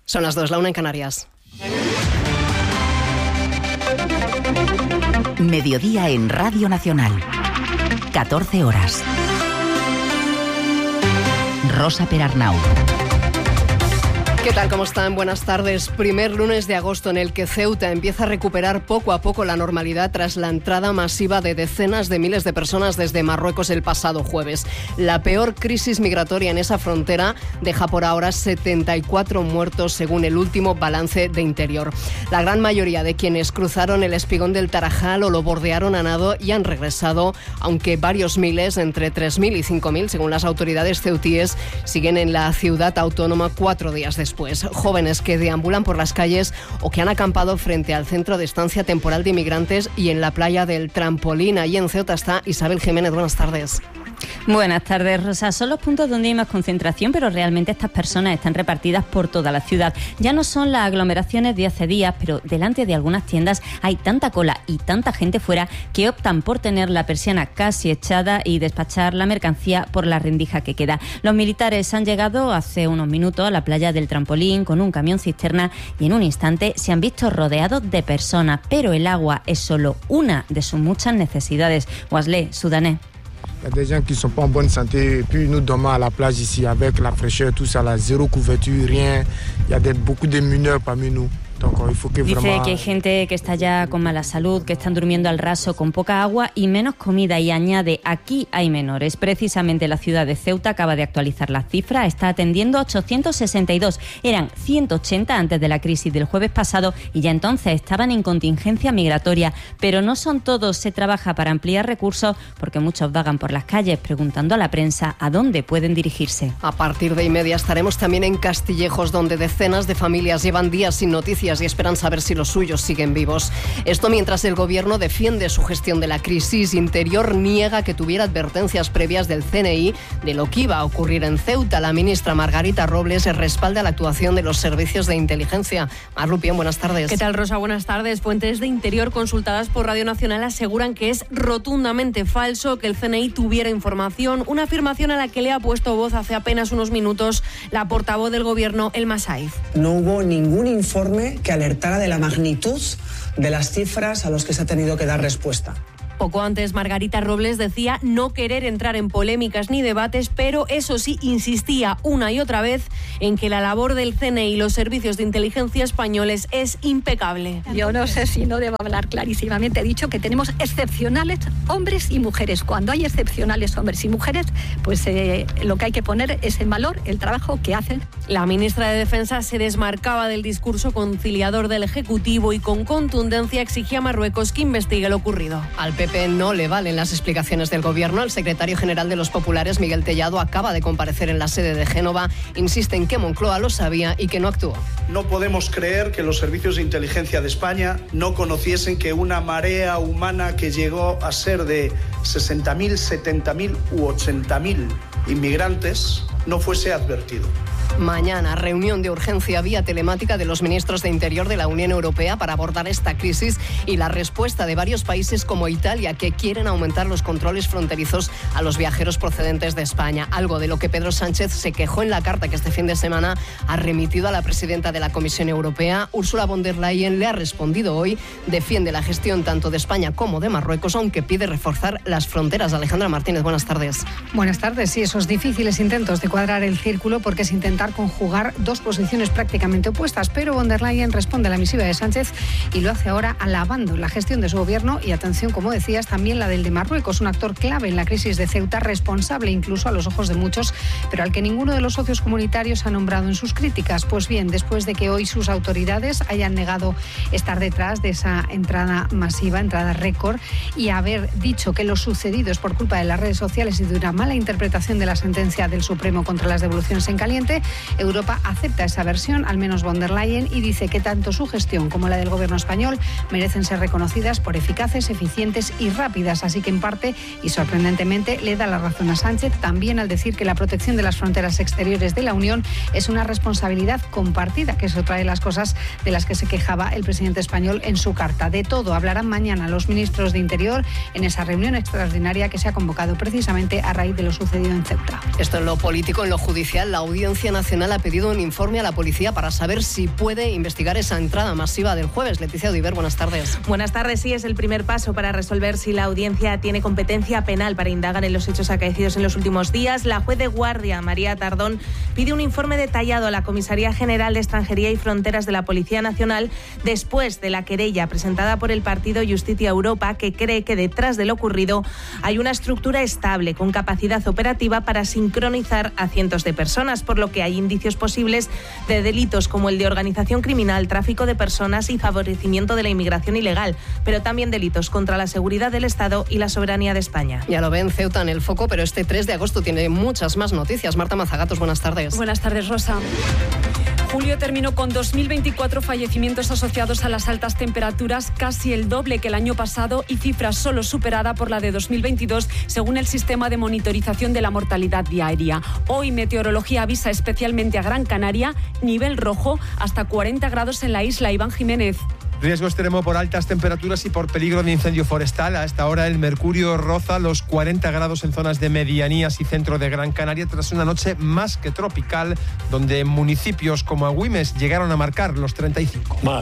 Son las 2, la 1 en Canarias. Mediodía en Radio Nacional. 14 horas. Rosa Perarnau. ¿Qué tal? ¿Cómo están? Buenas tardes. Primer lunes de agosto en el que Ceuta empieza a recuperar poco a poco la normalidad tras la entrada masiva de decenas de miles de personas desde Marruecos el pasado jueves. La peor crisis migratoria en esa frontera deja por ahora 74 muertos según el último balance de Interior. La gran mayoría de quienes cruzaron el espigón del Tarajal o lo bordearon a nado ya han regresado, aunque varios miles, entre 3.000 y 5.000 según las autoridades ceutíes, siguen en la ciudad autónoma 4 días después. Jóvenes que deambulan por las calles o que han acampado frente al centro de estancia temporal de inmigrantes y en la playa del Trampolín. Allí en Ceuta está Isabel Jiménez. Buenas tardes. Buenas tardes, Rosa. Son los puntos donde hay más concentración, pero realmente estas personas están repartidas por toda la ciudad. Ya no son las aglomeraciones de hace días, pero delante de algunas tiendas hay tanta cola y tanta gente fuera que optan por tener la persiana casi echada y despachar la mercancía por la rendija que queda. Los militares han llegado hace unos minutos a la playa del Trampolín con un camión cisterna y en un instante se han visto rodeados de personas, pero el agua es solo una de sus muchas necesidades. Wesley, sudanés. Il y a des gens qui ne sont pas en bonne santé. Et puis nous dormons à la plage ici avec la fraîcheur, tout ça, là, zéro couverture, rien. Il y a beaucoup de mineurs parmi nous. Dice que hay gente que está ya con mala salud, que están durmiendo al raso con poca agua y menos comida, y añade, aquí hay menores. Precisamente la ciudad de Ceuta acaba de actualizar las cifras, está atendiendo a 862, eran 180 antes de la crisis del jueves pasado y ya entonces estaban en contingencia migratoria. Pero no son todos, se trabaja para ampliar recursos porque muchos vagan por las calles preguntando a la prensa a dónde pueden dirigirse. A partir de 1:30 estaremos también en Castillejos, donde decenas de familias llevan días sin noticias y esperan saber si los suyos siguen vivos. Esto mientras el gobierno defiende su gestión de la crisis. Interior niega que tuviera advertencias previas del CNI de lo que iba a ocurrir en Ceuta. La ministra Margarita Robles respalda la actuación de los servicios de inteligencia. Mar Rupián, buenas tardes. ¿Qué tal, Rosa? Buenas tardes. Fuentes de Interior consultadas por Radio Nacional aseguran que es rotundamente falso que el CNI tuviera información, una afirmación a la que le ha puesto voz hace apenas unos minutos la portavoz del gobierno, Elma Saiz. No hubo ningún informe que alertara de la magnitud de las cifras a los que se ha tenido que dar respuesta. Poco antes, Margarita Robles decía no querer entrar en polémicas ni debates, pero eso sí, insistía una y otra vez en que la labor del CNI y los servicios de inteligencia españoles es impecable. Yo no sé si no debo hablar clarísimamente. He dicho que tenemos excepcionales hombres y mujeres. Cuando hay excepcionales hombres y mujeres, pues lo que hay que poner es en valor el trabajo que hacen. La ministra de Defensa se desmarcaba del discurso conciliador del Ejecutivo y con contundencia exigía a Marruecos que investigue lo ocurrido. Al PP no le valen las explicaciones del gobierno. El secretario general de los populares, Miguel Tellado, acaba de comparecer en la sede de Génova. Insiste en que Moncloa lo sabía y que no actuó. No podemos creer que los servicios de inteligencia de España no conociesen que una marea humana que llegó a ser de 60.000, 70.000 u 80.000 inmigrantes no fuese advertido. Mañana, reunión de urgencia vía telemática de los ministros de Interior de la Unión Europea para abordar esta crisis y la respuesta de varios países como Italia, que quieren aumentar los controles fronterizos a los viajeros procedentes de España. Algo de lo que Pedro Sánchez se quejó en la carta que este fin de semana ha remitido a la presidenta de la Comisión Europea. Ursula von der Leyen le ha respondido hoy, defiende la gestión tanto de España como de Marruecos, aunque pide reforzar las fronteras. Alejandra Martínez, buenas tardes. Buenas tardes. Sí, esos difíciles intentos de cuadrar el círculo porque es intentar conjugar dos posiciones prácticamente opuestas, pero von der Leyen responde a la misiva de Sánchez y lo hace ahora alabando la gestión de su gobierno y, atención, como decías, también la del de Marruecos, un actor clave en la crisis de Ceuta, responsable incluso a los ojos de muchos, pero al que ninguno de los socios comunitarios ha nombrado en sus críticas. Pues bien, después de que hoy sus autoridades hayan negado estar detrás de esa entrada masiva, entrada récord, y haber dicho que lo sucedido es por culpa de las redes sociales y de una mala interpretación de la sentencia del Supremo contra las devoluciones en caliente, Europa acepta esa versión, al menos von der Leyen, y dice que tanto su gestión como la del gobierno español merecen ser reconocidas por eficaces, eficientes y rápidas. Así que en parte, y sorprendentemente, le da la razón a Sánchez también al decir que la protección de las fronteras exteriores de la Unión es una responsabilidad compartida, que es otra de las cosas de las que se quejaba el presidente español en su carta. De todo hablarán mañana los ministros de Interior en esa reunión extraordinaria que se ha convocado precisamente a raíz de lo sucedido en Ceuta. Esto en lo político. En lo judicial, la Audiencia Nacional ha pedido un informe a la policía para saber si puede investigar esa entrada masiva del jueves. Leticia Odiver, buenas tardes. Buenas tardes. Sí, es el primer paso para resolver si la audiencia tiene competencia penal para indagar en los hechos acaecidos en los últimos días. La juez de guardia, María Tardón, pide un informe detallado a la Comisaría General de Extranjería y Fronteras de la Policía Nacional después de la querella presentada por el partido Justicia Europa, que cree que detrás de lo ocurrido hay una estructura estable con capacidad operativa para sincronizar a cientos de personas, por lo que hay indicios posibles de delitos como el de organización criminal, tráfico de personas y favorecimiento de la inmigración ilegal, pero también delitos contra la seguridad del Estado y la soberanía de España. Ya lo ven, Ceuta en el foco, pero este 3 de agosto tiene muchas más noticias. Marta Mazagatos, buenas tardes. Buenas tardes, Rosa. Julio terminó con 2.024 fallecimientos asociados a las altas temperaturas, casi el doble que el año pasado y cifra solo superada por la de 2022, según el sistema de monitorización de la mortalidad diaria. Hoy Meteorología avisa especialmente a Gran Canaria, nivel rojo, hasta 40 grados en la isla. Iván Jiménez. Riesgo extremo por altas temperaturas y por peligro de incendio forestal. A esta hora el mercurio roza los 40 grados en zonas de medianías y centro de Gran Canaria tras una noche más que tropical, donde municipios como Agüimes llegaron a marcar los 35. Mal.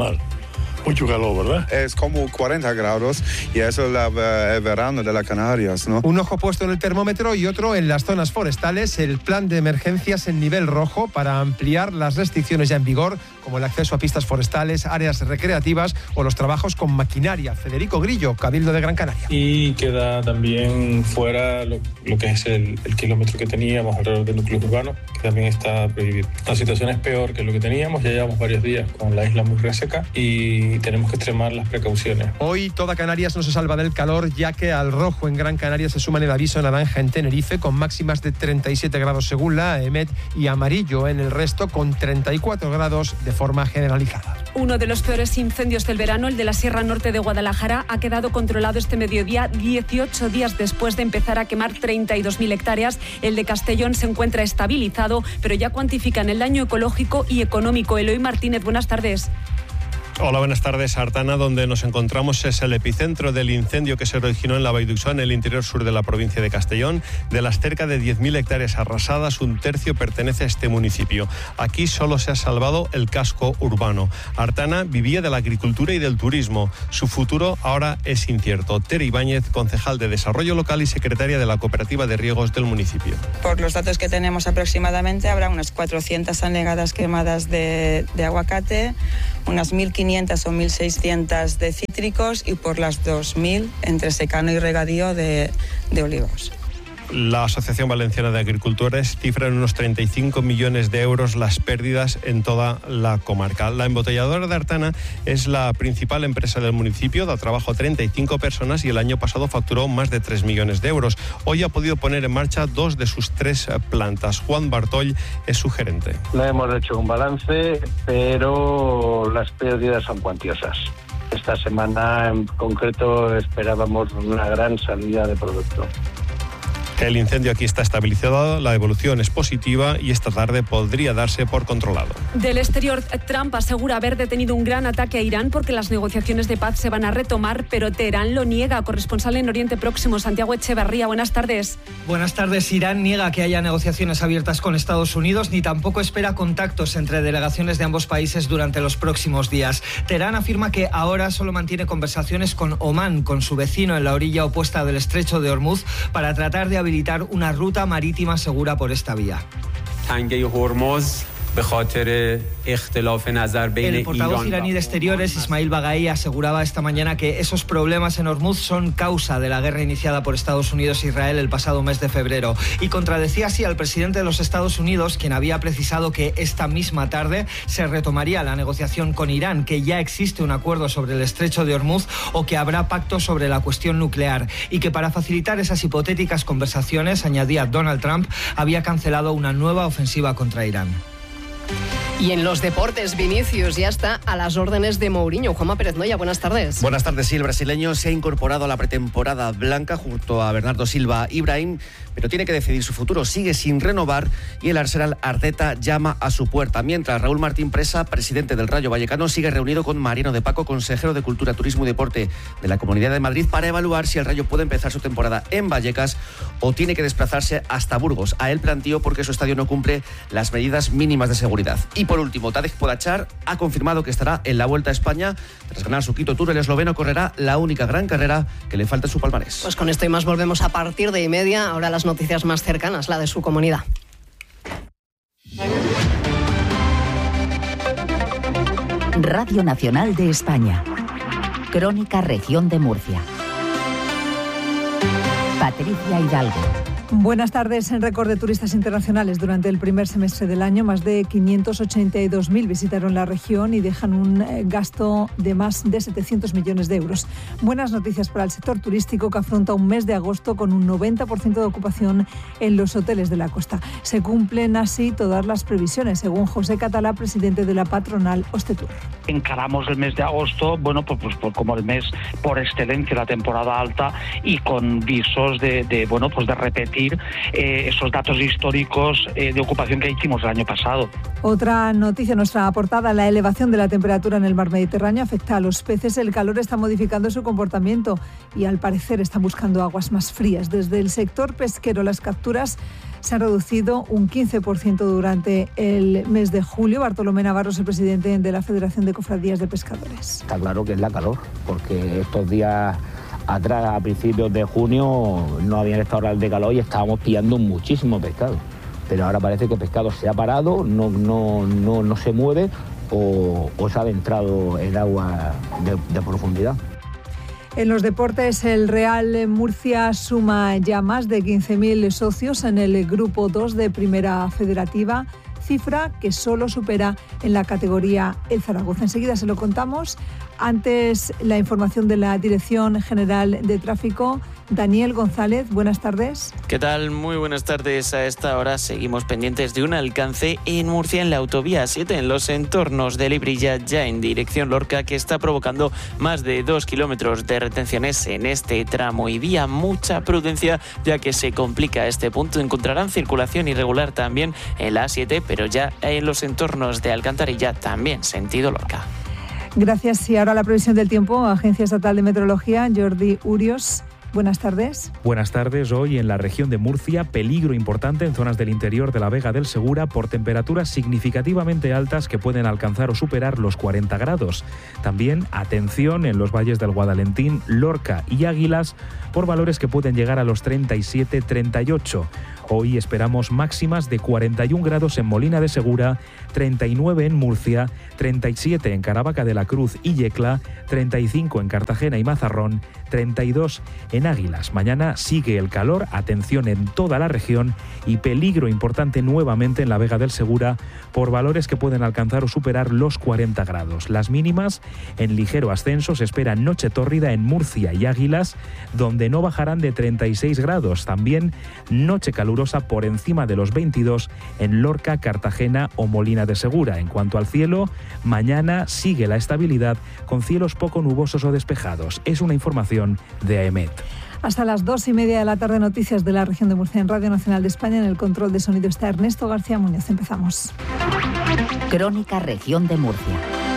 Mucho calor, ¿verdad? Es como 40 grados y eso es el verano de las Canarias, ¿no? Un ojo puesto en el termómetro y otro en las zonas forestales. El plan de emergencias en nivel rojo para ampliar las restricciones ya en vigor, como el acceso a pistas forestales, áreas recreativas o los trabajos con maquinaria. Federico Grillo, Cabildo de Gran Canaria. Y queda también fuera lo que es el kilómetro que teníamos alrededor del núcleo urbano, que también está prohibido. La situación es peor que lo que teníamos. Ya llevamos varios días con la isla muy reseca y tenemos que extremar las precauciones. Hoy toda Canarias no se salva del calor, ya que al rojo en Gran Canaria se suman el aviso naranja en Tenerife con máximas de 37 grados según la AEMET y amarillo en el resto con 34 grados de forma generalizada. Uno de los peores incendios del verano, el de la Sierra Norte de Guadalajara, ha quedado controlado este mediodía 18 días después de empezar a quemar 32.000 hectáreas. El de Castellón se encuentra estabilizado, pero ya cuantifican el daño ecológico y económico. Eloy Martínez, buenas tardes. Hola, buenas tardes. Artana, donde nos encontramos, es el epicentro del incendio que se originó en la Vall d'Uixó, en el interior sur de la provincia de Castellón. De las cerca de 10.000 hectáreas arrasadas, un tercio pertenece a este municipio. Aquí solo se ha salvado el casco urbano. Artana vivía de la agricultura y del turismo. Su futuro ahora es incierto. Tere Ibáñez, concejal de Desarrollo Local y secretaria de la Cooperativa de Riegos del municipio. Por los datos que tenemos aproximadamente, habrá unas 400 anegadas quemadas de aguacate, unas 1.500 o 1.600 de cítricos y por las 2.000 entre secano y regadío de olivos. La Asociación Valenciana de Agricultores cifra en unos 35 millones de euros las pérdidas en toda la comarca. La embotelladora de Artana es la principal empresa del municipio, da trabajo a 35 personas y el año pasado facturó más de 3 millones de euros. Hoy ha podido poner en marcha 2 de sus 3 plantas. Juan Bartoll es su gerente. No hemos hecho un balance, pero las pérdidas son cuantiosas. Esta semana en concreto esperábamos una gran salida de producto. El incendio aquí está estabilizado, la evolución es positiva y esta tarde podría darse por controlado. Del exterior, Trump asegura haber detenido un gran ataque a Irán porque las negociaciones de paz se van a retomar, pero Teherán lo niega. Corresponsal en Oriente Próximo, Santiago Echevarría, buenas tardes. Buenas tardes. Irán niega que haya negociaciones abiertas con Estados Unidos ni tampoco espera contactos entre delegaciones de ambos países durante los próximos días. Teherán afirma que ahora solo mantiene conversaciones con Omán, con su vecino en la orilla opuesta del estrecho de Hormuz, para tratar de habilitar una ruta marítima segura por esta vía. El portavoz iraní de Exteriores, Ismail Baghai, aseguraba esta mañana que esos problemas en Hormuz son causa de la guerra iniciada por Estados Unidos e Israel el pasado mes de febrero. Y contradecía así al presidente de los Estados Unidos, quien había precisado que esta misma tarde se retomaría la negociación con Irán, que ya existe un acuerdo sobre el estrecho de Hormuz o que habrá pacto sobre la cuestión nuclear. Y que para facilitar esas hipotéticas conversaciones, añadía Donald Trump, había cancelado una nueva ofensiva contra Irán. Y en los deportes, Vinicius ya está a las órdenes de Mourinho. Juanma Pérez Noya, buenas tardes. Buenas tardes, sí, el brasileño se ha incorporado a la pretemporada blanca junto a Bernardo Silva y Brahim, pero tiene que decidir su futuro. Sigue sin renovar y el Arsenal Arteta llama a su puerta. Mientras, Raúl Martín Presa, presidente del Rayo Vallecano, sigue reunido con Mariano de Paco, consejero de Cultura, Turismo y Deporte de la Comunidad de Madrid, para evaluar si el Rayo puede empezar su temporada en Vallecas o tiene que desplazarse hasta Burgos. A él planteó porque su estadio no cumple las medidas mínimas de seguridad. Y por último, Tadej Pogačar ha confirmado que estará en la Vuelta a España. Tras ganar su quinto Tour, el esloveno correrá la única gran carrera que le falta en su palmarés. Pues con esto y más volvemos a partir de 1:30. Ahora las noticias más cercanas, la de su comunidad. Radio Nacional de España. Crónica Región de Murcia. Patricia Hidalgo. Buenas tardes. En récord de turistas internacionales durante el primer semestre del año, más de 582.000 visitaron la región y dejan un gasto de más de 700 millones de euros. Buenas noticias para el sector turístico, que afronta un mes de agosto con un 90% de ocupación en los hoteles de la costa. Se cumplen así todas las previsiones, según José Catalá, presidente de la patronal Hostetur. Encaramos el mes de agosto, pues como el mes por excelencia, la temporada alta, y con visos de repetir esos datos históricos de ocupación que hicimos el año pasado. Otra noticia, nuestra portada: la elevación de la temperatura en el mar Mediterráneo afecta a los peces. El calor está modificando su comportamiento y al parecer están buscando aguas más frías. Desde el sector pesquero, las capturas se han reducido un 15% durante el mes de julio. Bartolomé Navarro es el presidente de la Federación de Cofradías de Pescadores. Está claro que es la calor, porque estos días atrás, a principios de junio, no habían estado horas de calor y estábamos pillando muchísimo pescado. Pero ahora parece que el pescado se ha parado, no se mueve o se ha adentrado en agua de profundidad. En los deportes, el Real Murcia suma ya más de 15.000 socios en el Grupo 2 de Primera Federativa, cifra que solo supera en la categoría el Zaragoza. Enseguida se lo contamos. Antes, la información de la Dirección General de Tráfico. Daniel González, buenas tardes. ¿Qué tal? Muy buenas tardes. A esta hora seguimos pendientes de un alcance en Murcia, en la autovía 7, en los entornos de Librilla, ya en dirección Lorca, que está provocando más de 2 kilómetros de retenciones en este tramo. Y vía mucha prudencia, ya que se complica este punto. Encontrarán circulación irregular también en la A7, pero ya en los entornos de Alcantarilla, también sentido Lorca. Gracias. Y ahora la previsión del tiempo. Agencia Estatal de Meteorología, Jordi Urios. Buenas tardes. Buenas tardes. Hoy en la región de Murcia, peligro importante en zonas del interior de la Vega del Segura por temperaturas significativamente altas que pueden alcanzar o superar los 40 grados. También atención en los valles del Guadalentín, Lorca y Águilas por valores que pueden llegar a los 37-38. Hoy esperamos máximas de 41 grados en Molina de Segura, 39 en Murcia, 37 en Caravaca de la Cruz y Yecla, 35 en Cartagena y Mazarrón, 32 en Águilas. Mañana sigue el calor, atención en toda la región y peligro importante nuevamente en la Vega del Segura por valores que pueden alcanzar o superar los 40 grados. Las mínimas en ligero ascenso se esperan noche tórrida en Murcia y Águilas, donde no bajarán de 36 grados. También noche calurosa por encima de los 22 en Lorca, Cartagena o Molina de Segura. En cuanto al cielo, mañana sigue la estabilidad con cielos poco nubosos o despejados. Es una información de AEMET. Hasta las 2:30 de la tarde, noticias de la región de Murcia en Radio Nacional de España. En el control de sonido está Ernesto García Muñoz. Empezamos. Crónica Región de Murcia.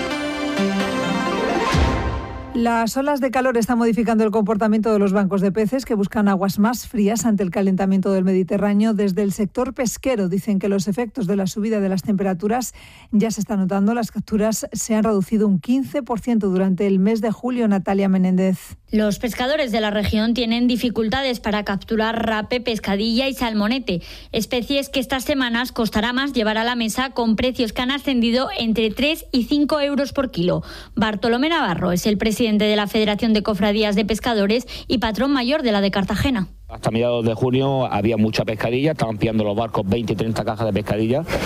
Las olas de calor están modificando el comportamiento de los bancos de peces, que buscan aguas más frías ante el calentamiento del Mediterráneo. Desde el sector pesquero dicen que los efectos de la subida de las temperaturas ya se están notando. Las capturas se han reducido un 15% durante el mes de julio. Natalia Menéndez. Los pescadores de la región tienen dificultades para capturar rape, pescadilla y salmonete, especies que estas semanas costará más llevar a la mesa, con precios que han ascendido entre 3 y 5 euros por kilo. Bartolomé Navarro es el presidente de la Federación de Cofradías de Pescadores y patrón mayor de la de Cartagena. Hasta mediados de junio había mucha pescadilla, estaban pillando los barcos 20 y 30 cajas de pescadilla,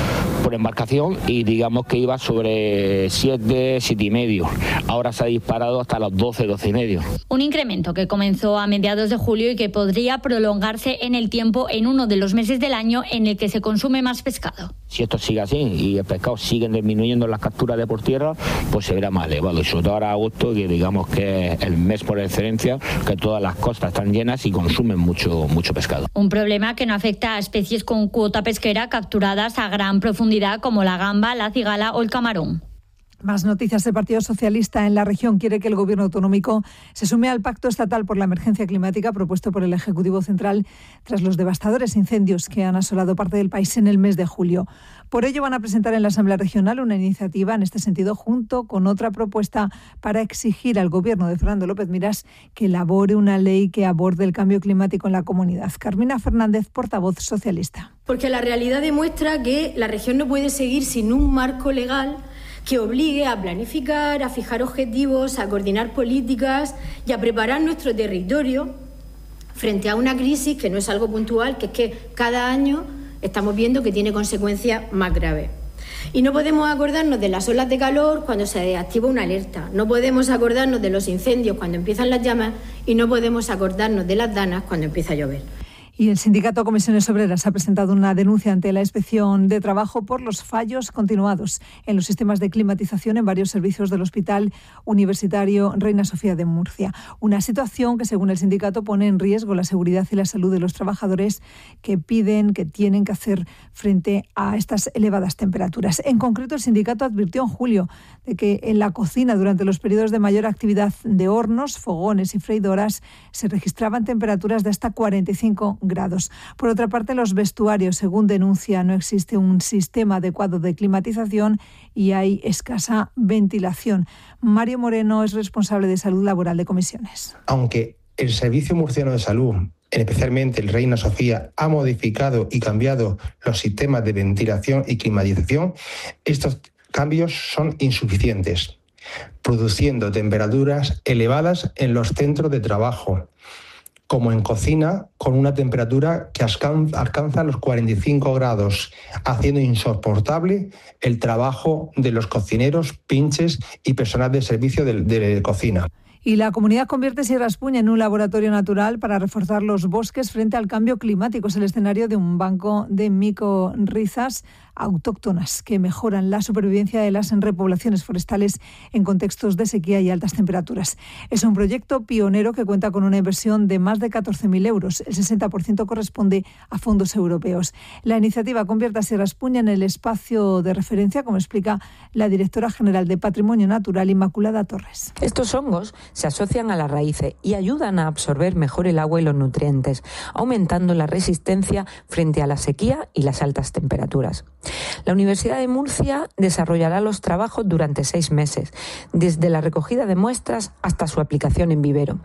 por embarcación y digamos que iba sobre 7 y medio. Ahora se ha disparado hasta los 12 y medio. Un incremento que comenzó a mediados de julio y que podría prolongarse en el tiempo en uno de los meses del año en el que se consume más pescado. Si esto sigue así y el pescado siguen disminuyendo las capturas de por tierra, pues se verá más elevado. Y sobre todo ahora agosto, que digamos que es el mes por excelencia, que todas las costas están llenas y consumen mucho pescado. Un problema que no afecta a especies con cuota pesquera capturadas a gran profundidad como la gamba, la cigala o el camarón. Más noticias. El Partido Socialista en la región quiere que el Gobierno autonómico se sume al pacto estatal por la emergencia climática propuesto por el Ejecutivo Central tras los devastadores incendios que han asolado parte del país en el mes de julio. Por ello van a presentar en la Asamblea Regional una iniciativa en este sentido junto con otra propuesta para exigir al Gobierno de Fernando López Miras que elabore una ley que aborde el cambio climático en la comunidad. Carmina Fernández, portavoz socialista. Porque la realidad demuestra que la región no puede seguir sin un marco legal que obligue a planificar, a fijar objetivos, a coordinar políticas y a preparar nuestro territorio frente a una crisis que no es algo puntual, que es que cada año estamos viendo que tiene consecuencias más graves. Y no podemos acordarnos de las olas de calor cuando se activa una alerta, no podemos acordarnos de los incendios cuando empiezan las llamas y no podemos acordarnos de las danas cuando empieza a llover. Y el sindicato Comisiones Obreras ha presentado una denuncia ante la Inspección de Trabajo por los fallos continuados en los sistemas de climatización en varios servicios del Hospital Universitario Reina Sofía de Murcia. Una situación que, según el sindicato, pone en riesgo la seguridad y la salud de los trabajadores que tienen que hacer frente a estas elevadas temperaturas. En concreto, el sindicato advirtió en julio de que en la cocina, durante los periodos de mayor actividad de hornos, fogones y freidoras, se registraban temperaturas de hasta 45 grados. Por otra parte, los vestuarios, según denuncia, no existe un sistema adecuado de climatización y hay escasa ventilación. Mario Moreno es responsable de salud laboral de Comisiones. Aunque el Servicio Murciano de Salud, especialmente el Reina Sofía, ha modificado y cambiado los sistemas de ventilación y climatización, estos cambios son insuficientes, produciendo temperaturas elevadas en los centros de trabajo, como en cocina, con una temperatura que alcanza los 45 grados, haciendo insoportable el trabajo de los cocineros, pinches y personal de servicio de cocina. Y la comunidad convierte Sierra Espuña en un laboratorio natural para reforzar los bosques frente al cambio climático. Es el escenario de un banco de micorrizas autóctonas que mejoran la supervivencia de las repoblaciones forestales en contextos de sequía y altas temperaturas. Es un proyecto pionero que cuenta con una inversión de más de 14.000 euros. El 60% corresponde a fondos europeos. La iniciativa convierte a Sierra Espuña en el espacio de referencia, como explica la directora general de Patrimonio Natural, Inmaculada Torres. Estos hongos se asocian a las raíces y ayudan a absorber mejor el agua y los nutrientes, aumentando la resistencia frente a la sequía y las altas temperaturas. La Universidad de Murcia desarrollará los trabajos durante 6 meses, desde la recogida de muestras hasta su aplicación en vivero.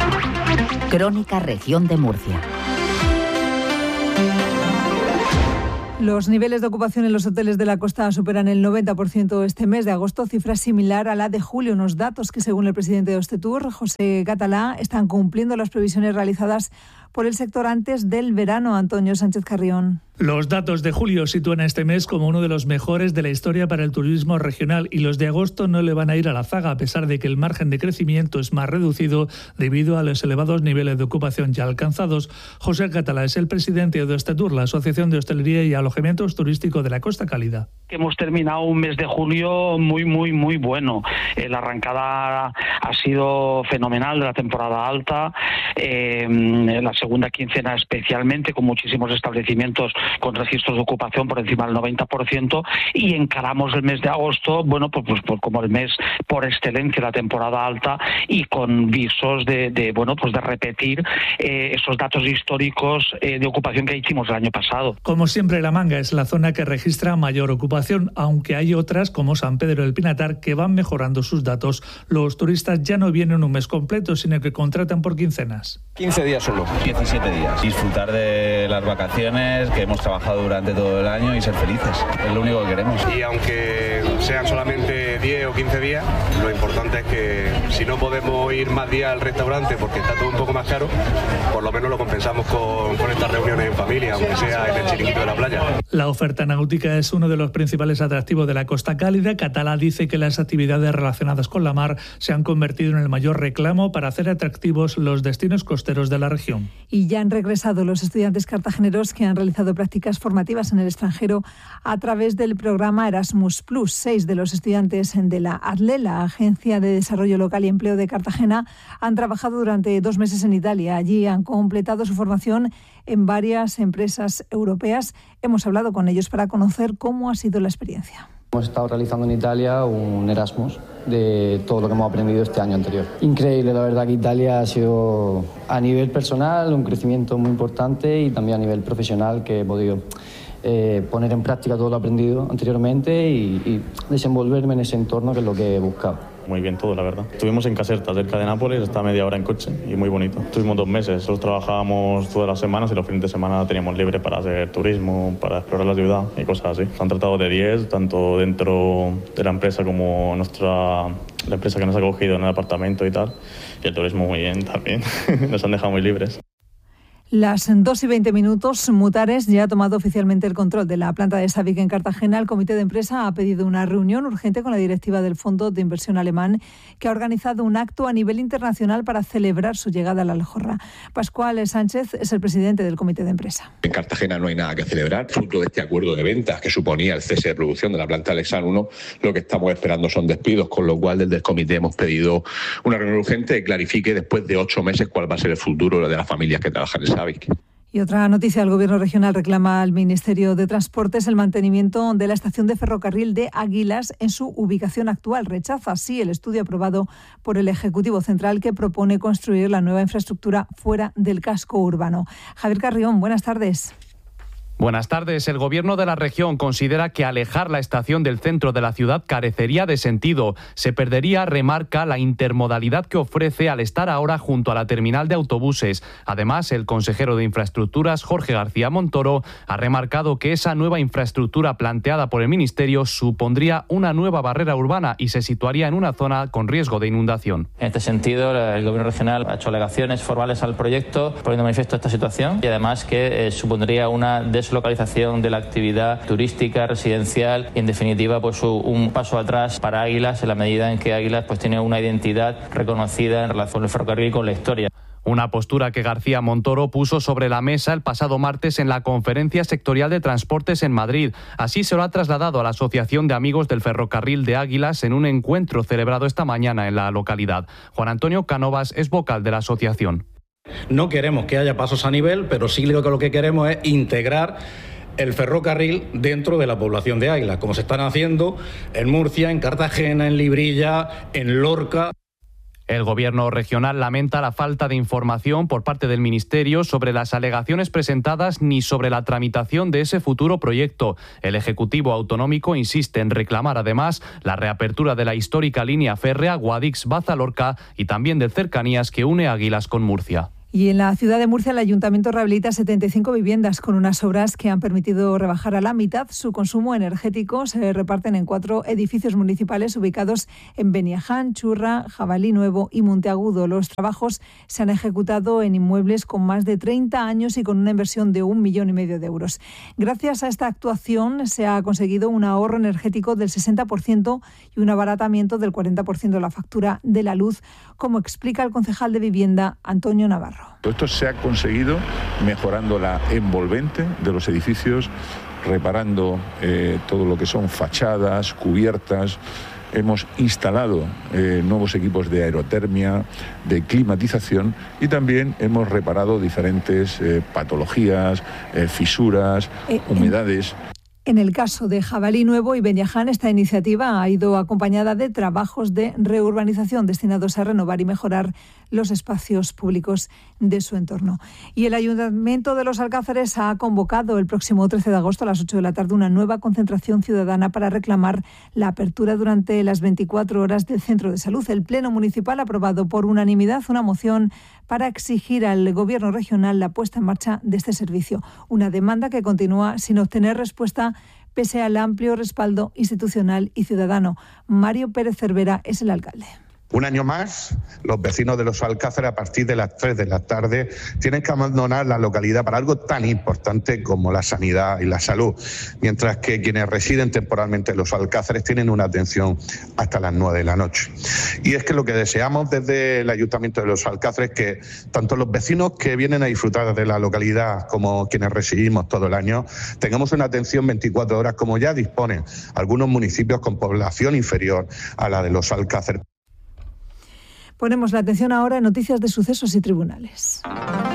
Crónica Región de Murcia. Los niveles de ocupación en los hoteles de la costa superan el 90% este mes de agosto, cifra similar a la de julio. Unos datos que, según el presidente de Ostetur, José Catalá, están cumpliendo las previsiones realizadas por el sector antes del verano. Antonio Sánchez Carrión. Los datos de julio sitúan a este mes como uno de los mejores de la historia para el turismo regional y los de agosto no le van a ir a la zaga, a pesar de que el margen de crecimiento es más reducido debido a los elevados niveles de ocupación ya alcanzados. José Catalá es el presidente de Ostetur, la Asociación de Hostelería y Alojamientos Turísticos de la Costa Cálida. Hemos terminado un mes de julio muy bueno. La arrancada ha sido fenomenal de la temporada alta, la segunda quincena especialmente, con muchísimos establecimientos con registros de ocupación por encima del 90%, y encaramos el mes de agosto, pues como el mes por excelencia de la temporada alta, y con visos de repetir esos datos históricos de ocupación que hicimos el año pasado. Como siempre, La Manga es la zona que registra mayor ocupación, aunque hay otras como San Pedro del Pinatar que van mejorando sus datos. Los turistas ya no vienen un mes completo, sino que contratan por quincenas. 15 días solo. Y 17 días. Disfrutar de las vacaciones que hemos trabajado durante todo el año y ser felices. Es lo único que queremos. Y aunque sean solamente 10 o 15 días, lo importante es que si no podemos ir más días al restaurante porque está todo un poco más caro, por lo menos lo compensamos con estas reuniones en familia, aunque sea en el chiringuito de la playa. La oferta náutica es uno de los principales atractivos de la Costa Cálida. Catalá dice que las actividades relacionadas con la mar se han convertido en el mayor reclamo para hacer atractivos los destinos costeros de la región. Y ya han regresado los estudiantes cartageneros que han realizado prácticas formativas en el extranjero a través del programa Erasmus+. 6 de los estudiantes de la ADLE, la Agencia de Desarrollo Local y Empleo de Cartagena, han trabajado durante 2 meses en Italia. Allí han completado su formación en varias empresas europeas. Hemos hablado con ellos para conocer cómo ha sido la experiencia. Hemos estado realizando en Italia un Erasmus de todo lo que hemos aprendido este año anterior. Increíble, la verdad que Italia ha sido a nivel personal un crecimiento muy importante y también a nivel profesional que he podido poner en práctica todo lo aprendido anteriormente y desenvolverme en ese entorno que es lo que he buscado. Muy bien todo, la verdad. Estuvimos en Caserta, cerca de Nápoles, está media hora en coche y muy bonito. Estuvimos 2 meses, solo trabajábamos todas las semanas y los fines de semana teníamos libre para hacer turismo, para explorar la ciudad y cosas así. Se han tratado de 10, tanto dentro de la empresa como la empresa que nos ha acogido en el apartamento y tal. Y el turismo muy bien también, nos han dejado muy libres. Las 2:20, Mutares ya ha tomado oficialmente el control de la planta de Sabic en Cartagena. El comité de empresa ha pedido una reunión urgente con la directiva del Fondo de Inversión Alemán, que ha organizado un acto a nivel internacional para celebrar su llegada a la Aljorra. Pascual Sánchez es el presidente del comité de empresa. En Cartagena no hay nada que celebrar. Fruto de este acuerdo de ventas que suponía el cese de producción de la planta Alexan 1, lo que estamos esperando son despidos, con lo cual desde el comité hemos pedido una reunión urgente que clarifique después de 8 meses cuál va a ser el futuro de las familias que trabajan en Sabic. Y otra noticia, el Gobierno regional reclama al Ministerio de Transportes el mantenimiento de la estación de ferrocarril de Águilas en su ubicación actual. Rechaza así el estudio aprobado por el Ejecutivo Central que propone construir la nueva infraestructura fuera del casco urbano. Javier Carrión, buenas tardes. Buenas tardes. El Gobierno de la región considera que alejar la estación del centro de la ciudad carecería de sentido. Se perdería, remarca, la intermodalidad que ofrece al estar ahora junto a la terminal de autobuses. Además, el consejero de Infraestructuras, Jorge García Montoro, ha remarcado que esa nueva infraestructura planteada por el Ministerio supondría una nueva barrera urbana y se situaría en una zona con riesgo de inundación. En este sentido, el Gobierno regional ha hecho alegaciones formales al proyecto poniendo de manifiesto esta situación y además que supondría una deslocalización de la actividad turística, residencial y en definitiva pues un paso atrás para Águilas en la medida en que Águilas pues tiene una identidad reconocida en relación con el ferrocarril y con la historia. Una postura que García Montoro puso sobre la mesa el pasado martes en la Conferencia Sectorial de Transportes en Madrid. Así se lo ha trasladado a la Asociación de Amigos del Ferrocarril de Águilas en un encuentro celebrado esta mañana en la localidad. Juan Antonio Cánovas es vocal de la asociación. No queremos que haya pasos a nivel, pero sí lo que queremos es integrar el ferrocarril dentro de la población de Águilas, como se están haciendo en Murcia, en Cartagena, en Librilla, en Lorca. El Gobierno regional lamenta la falta de información por parte del Ministerio sobre las alegaciones presentadas ni sobre la tramitación de ese futuro proyecto. El Ejecutivo Autonómico insiste en reclamar además la reapertura de la histórica línea férrea Guadix-Baza-Lorca y también de cercanías que une Águilas con Murcia. Y en la ciudad de Murcia el Ayuntamiento rehabilita 75 viviendas con unas obras que han permitido rebajar a la mitad su consumo energético. Se reparten en 4 edificios municipales ubicados en Beniaján, Churra, Jabalí Nuevo y Monteagudo. Los trabajos se han ejecutado en inmuebles con más de 30 años y con una inversión de 1,5 millones de euros. Gracias a esta actuación se ha conseguido un ahorro energético del 60% y un abaratamiento del 40% de la factura de la luz, como explica el concejal de Vivienda, Antonio Navarro. Esto se ha conseguido mejorando la envolvente de los edificios, reparando todo lo que son fachadas, cubiertas. Hemos instalado nuevos equipos de aerotermia, de climatización y también hemos reparado diferentes patologías, fisuras, humedades. En el caso de Jabalí Nuevo y Beñaján, esta iniciativa ha ido acompañada de trabajos de reurbanización destinados a renovar y mejorar los espacios públicos de su entorno. Y el Ayuntamiento de Los Alcázares ha convocado el próximo 13 de agosto a las 8 de la tarde una nueva concentración ciudadana para reclamar la apertura durante las 24 horas del centro de salud. El Pleno Municipal ha aprobado por unanimidad una moción para exigir al Gobierno regional la puesta en marcha de este servicio. Una demanda que continúa sin obtener respuesta pese al amplio respaldo institucional y ciudadano. Mario Pérez Cervera es el alcalde. Un año más, los vecinos de Los Alcázares a partir de las 3 de la tarde tienen que abandonar la localidad para algo tan importante como la sanidad y la salud, mientras que quienes residen temporalmente en Los Alcázares tienen una atención hasta las 9 de la noche. Y es que lo que deseamos desde el Ayuntamiento de Los Alcázares es que tanto los vecinos que vienen a disfrutar de la localidad como quienes residimos todo el año tengamos una atención 24 horas como ya disponen algunos municipios con población inferior a la de Los Alcázares. Ponemos la atención ahora en noticias de sucesos y tribunales.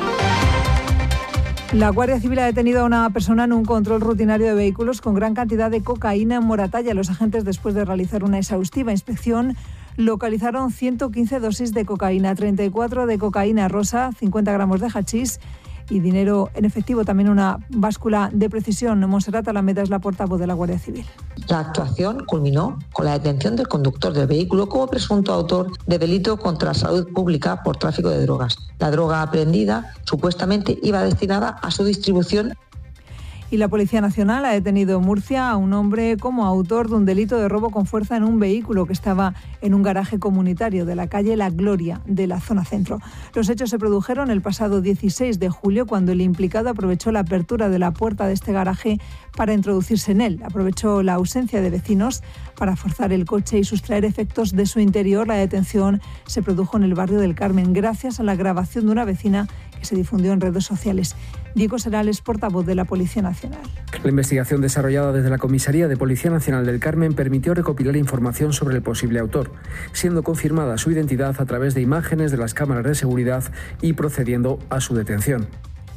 La Guardia Civil ha detenido a una persona en un control rutinario de vehículos con gran cantidad de cocaína en Moratalla. Los agentes, después de realizar una exhaustiva inspección, localizaron 115 dosis de cocaína, 34 de cocaína rosa, 50 gramos de hachís y dinero en efectivo, también una báscula de precisión. Montserrat Alameda es la portavoz de la Guardia Civil. La actuación culminó con la detención del conductor del vehículo como presunto autor de delito contra la salud pública por tráfico de drogas. La droga aprehendida supuestamente iba destinada a su distribución. Y la Policía Nacional ha detenido en Murcia a un hombre como autor de un delito de robo con fuerza en un vehículo que estaba en un garaje comunitario de la calle La Gloria de la zona centro. Los hechos se produjeron el pasado 16 de julio cuando el implicado aprovechó la apertura de la puerta de este garaje para introducirse en él. Aprovechó la ausencia de vecinos para forzar el coche y sustraer efectos de su interior. La detención se produjo en el barrio del Carmen gracias a la grabación de una vecina que se difundió en redes sociales. Diego Serales, portavoz de la Policía Nacional. La investigación desarrollada desde la Comisaría de Policía Nacional del Carmen permitió recopilar información sobre el posible autor, siendo confirmada su identidad a través de imágenes de las cámaras de seguridad y procediendo a su detención.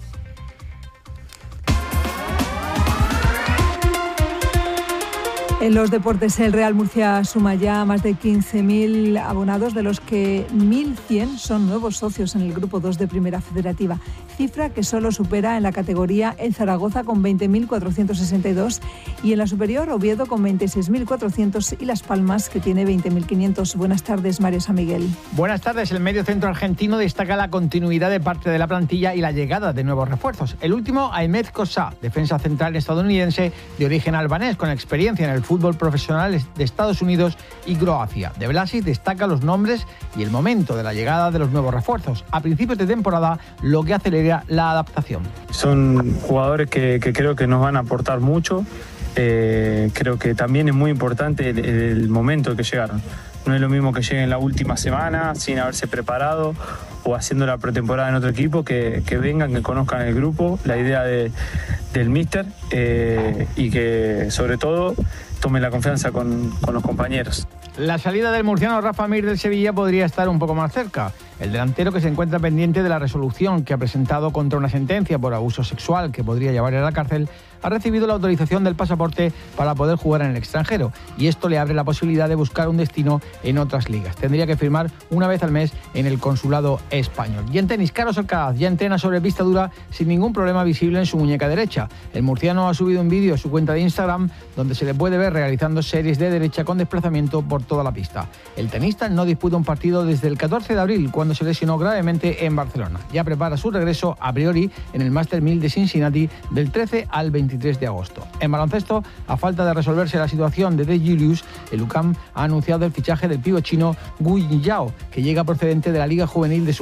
En los deportes, el Real Murcia suma ya más de 15.000 abonados, de los que 1.100 son nuevos socios en el Grupo 2 de Primera Federativa, cifra que solo supera en la categoría el Zaragoza con 20.462 y en la superior Oviedo con 26.400 y Las Palmas, que tiene 20.500. Buenas tardes, Mario San Miguel. Buenas tardes. El medio centro argentino destaca la continuidad de parte de la plantilla y la llegada de nuevos refuerzos. El último, Ahmed Kosa, defensa central estadounidense de origen albanés, con experiencia en el fútbol profesional de Estados Unidos y Croacia. De Blasic destaca los nombres y el momento de la llegada de los nuevos refuerzos. A principios de temporada, lo que acelera la adaptación. Son jugadores que creo que nos van a aportar mucho. Creo que también es muy importante el momento que llegaron. No es lo mismo que lleguen la última semana sin haberse preparado o haciendo la pretemporada en otro equipo, que vengan, que conozcan el grupo, la idea del míster y que sobre todo tomen la confianza con los compañeros. La salida del murciano Rafa Mir del Sevilla podría estar un poco más cerca. El delantero, que se encuentra pendiente de la resolución que ha presentado contra una sentencia por abuso sexual que podría llevarle a la cárcel, ha recibido la autorización del pasaporte para poder jugar en el extranjero, y esto le abre la posibilidad de buscar un destino en otras ligas. Tendría que firmar una vez al mes en el consulado español. Y en tenis, Carlos Alcaraz ya entrena sobre pista dura sin ningún problema visible en su muñeca derecha. El murciano ha subido un vídeo a su cuenta de Instagram donde se le puede ver realizando series de derecha con desplazamiento por toda la pista. El tenista no disputa un partido desde el 14 de abril, cuando se lesionó gravemente en Barcelona. Ya prepara su regreso a priori en el Master 1000 de Cincinnati del 13 al 23 de agosto. En baloncesto, a falta de resolverse la situación de De Julius, el UCAM ha anunciado el fichaje del pívot chino Gu Yao, que llega procedente de la Liga Juvenil de su